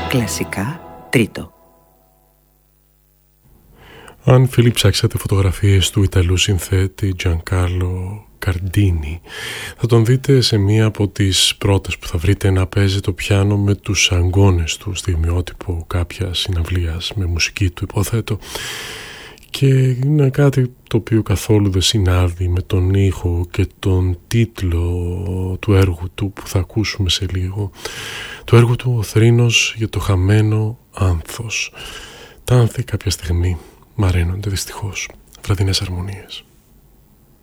Κλασικά τρίτο. Αν φίλοι ψάξατε φωτογραφίες του Ιταλού συνθέτη Giancarlo Cardini, θα τον δείτε σε μία από τις πρώτες που θα βρείτε να παίζει το πιάνο με τους αγκώνες του, στιγμιότυπο κάποια συναυλίας με μουσική του, υποθέτω, και είναι κάτι το οποίο καθόλου δεν συνάδει με τον ήχο και τον τίτλο του έργου του που θα ακούσουμε σε λίγο, του έργου του «Ο θρήνος για το χαμένο άνθος». Τα άνθη κάποια στιγμή μαραίνονται δυστυχώς. Βραδινές αρμονίες.